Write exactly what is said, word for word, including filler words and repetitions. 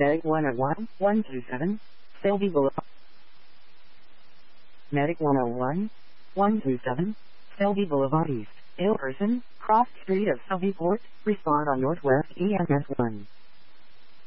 Medic one oh one, one two seven, Selby Boulevard. Medic one oh one, one two seven, Selby Boulevard East. Ill person, cross street of Selby Port, respond on Northwest E M S one.